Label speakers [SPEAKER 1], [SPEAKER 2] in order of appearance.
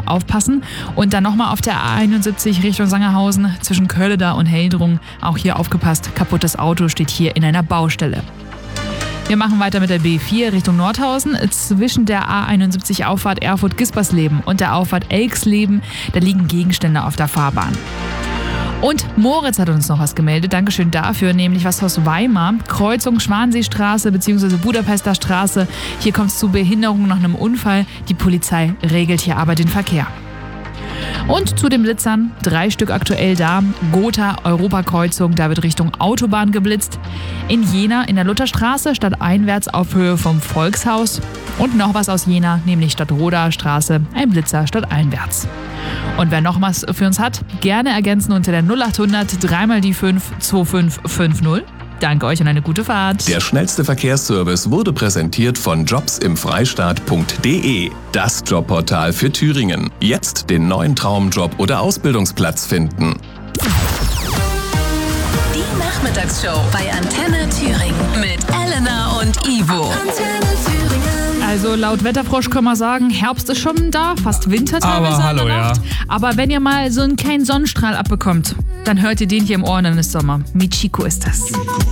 [SPEAKER 1] aufpassen. Und dann nochmal auf der A71 Richtung Sangerhausen zwischen Kölleda und Heldrung. Auch hier aufgepasst, kaputtes Auto steht hier in einer Baustelle. Wir machen weiter mit der B4 Richtung Nordhausen. Zwischen der A71 Auffahrt Erfurt-Gispersleben und der Auffahrt Elksleben, da liegen Gegenstände auf der Fahrbahn. Und Moritz hat uns noch was gemeldet, Dankeschön dafür, nämlich was aus Weimar, Kreuzung Schwanseestraße bzw. Budapester Straße. Hier kommt es zu Behinderungen nach einem Unfall. Die Polizei regelt hier aber den Verkehr. Und zu den Blitzern, 3 Stück aktuell da. Gotha, Europakreuzung, da wird Richtung Autobahn geblitzt. In Jena, in der Lutherstraße, stadteinwärts auf Höhe vom Volkshaus. Und noch was aus Jena, nämlich Stadtroda Straße, ein Blitzer stadteinwärts. Und wer noch was für uns hat, gerne ergänzen unter der 0800 3 die 5 2550. Danke euch und eine gute Fahrt.
[SPEAKER 2] Der schnellste Verkehrsservice wurde präsentiert von jobsimfreistaat.de, das Jobportal für Thüringen. Jetzt den neuen Traumjob oder Ausbildungsplatz finden.
[SPEAKER 3] Die Nachmittagsshow bei Antenne Thüringen mit Elena und Ivo.
[SPEAKER 1] Also laut Wetterfrosch können wir sagen, Herbst ist schon da, fast Winter teilweise
[SPEAKER 4] Aber
[SPEAKER 1] an der
[SPEAKER 4] hallo,
[SPEAKER 1] Nacht. Aber wenn ihr mal so einen kleinen Sonnenstrahl abbekommt, dann hört ihr den hier im Ohr und dann ist Sommer. Michiko ist das.